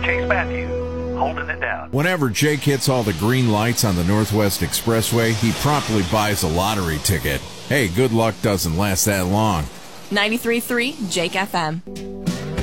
Chase Matthews, holding it down. Whenever Jake hits all the green lights on the Northwest Expressway, he promptly buys a lottery ticket. Hey, good luck doesn't last that long. 93.3 Jake FM.